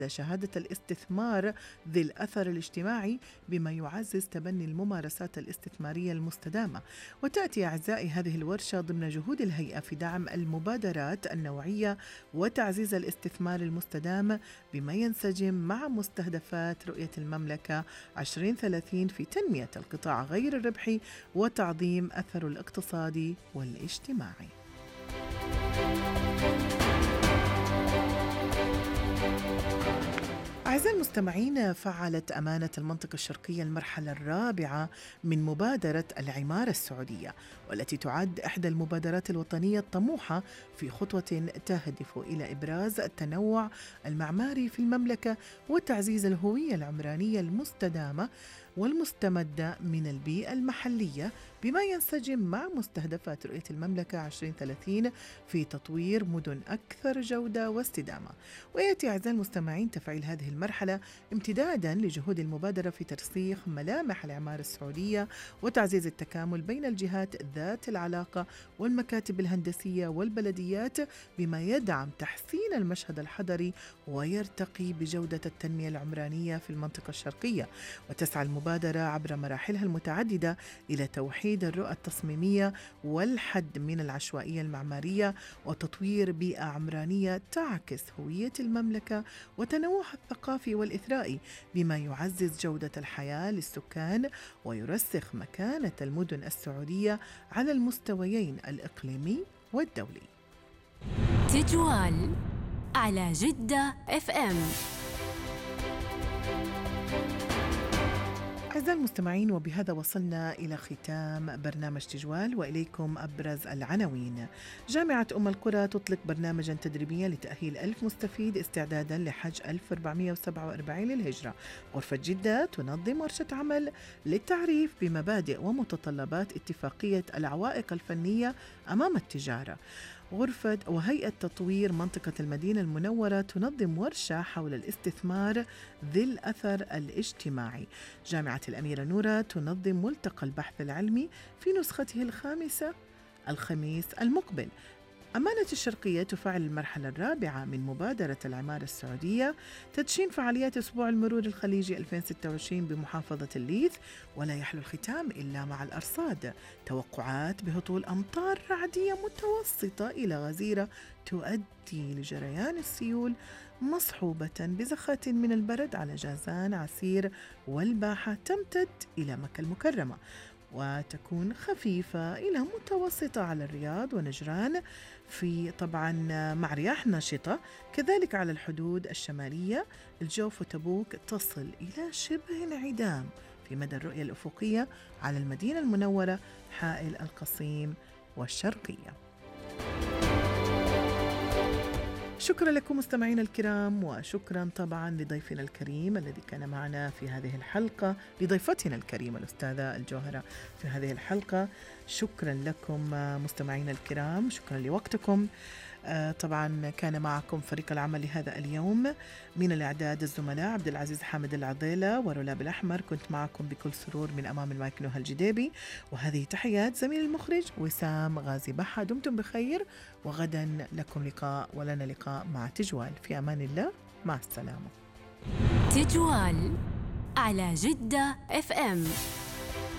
شهادة الاستثمار ذي الأثر الاجتماعي بما يعزز تبني الممارسات الاستثمارية المستدامة. وتأتي أعزائي هذه الورشة ضمن جهود الهيئة في دعم المبادرات النوعية وتعزيز الاستثمار المستدام بما ينسجم مع مستهدفات رؤية المملكة 2030 في تنمية القطاع غير الربحي وتعظيم أثره الاقتصادي والاجتماعي. أعزائي المستمعين، فعلت أمانة المنطقة الشرقية المرحلة الرابعة من مبادرة العمارة السعودية، والتي تعد إحدى المبادرات الوطنية الطموحة في خطوة تهدف إلى إبراز التنوع المعماري في المملكة وتعزيز الهوية العمرانية المستدامة والمستمدة من البيئة المحلية بما ينسجم مع مستهدفات رؤية المملكة 2030 في تطوير مدن أكثر جودة واستدامة. ويأتي أعزائي المستمعين تفعيل هذه المرحلة امتدادا لجهود المبادرة في ترسيخ ملامح العمارة السعودية وتعزيز التكامل بين الجهات ذات العلاقة والمكاتب الهندسية والبلديات بما يدعم تحسين المشهد الحضري ويرتقي بجودة التنمية العمرانية في المنطقة الشرقية. وتسعى المبادرة عبر مراحلها المتعددة إلى توحيد الرؤى التصميمية والحد من العشوائية المعمارية وتطوير بيئة عمرانية تعكس هوية المملكة وتنوعها الثقافي والإثرائي بما يعزز جودة الحياة للسكان ويرسخ مكانة المدن السعودية على المستويين الإقليمي والدولي. تجوال على جدة FM. أعزائي المستمعين، وبهذا وصلنا إلى ختام برنامج تجوال وإليكم أبرز العناوين. جامعة أم القرى تطلق برنامجا تدريبيا لتأهيل 1000 مستفيد استعدادا لحج 1447 للهجرة. غرفة جدة تنظم ورشة عمل للتعريف بمبادئ ومتطلبات اتفاقية العوائق الفنية أمام التجارة. غرفة وهيئة تطوير منطقة المدينة المنورة تنظم ورشة حول الاستثمار ذي الأثر الاجتماعي. جامعة الأميرة نورة تنظم ملتقى البحث العلمي في نسخته الخامسة الخميس المقبل. أمانة الشرقية تفعل المرحلة الرابعة من مبادرة العمارة السعودية، تدشين فعاليات أسبوع المرور الخليجي 2026 بمحافظة الليث، ولا يحلو الختام إلا مع الأرصاد. توقعات بهطول أمطار رعدية متوسطة إلى غزيرة تؤدي لجريان السيول مصحوبة بزخات من البرد على جازان، عسير والباحة، تمتد إلى مكة المكرمة، وتكون خفيفة إلى متوسطة على الرياض ونجران في طبعا مع رياح نشطة. كذلك على الحدود الشمالية الجوف وتبوك تصل إلى شبه انعدام في مدى الرؤية الأفقية على المدينة المنورة، حائل القصيم والشرقية. شكرا لكم مستمعينا الكرام، وشكرا طبعا لضيفنا الكريم الذي كان معنا في هذه الحلقة، لضيفتنا الكريمة الأستاذة الجوهرة في هذه الحلقة. شكرا لكم مستمعينا الكرام، شكرا لوقتكم. طبعا كان معكم فريق العمل لهذا اليوم من الإعداد الزملاء عبد العزيز حامد العضيلة ورولاب الأحمر، كنت معكم بكل سرور من أمام المايك نهى الجديبي، وهذه تحيات زميل المخرج وسام غازي بحة. دمتم بخير، وغدا لكم لقاء ولنا لقاء مع تجوال. في أمان الله، مع السلامة. تجوال على جدة FM.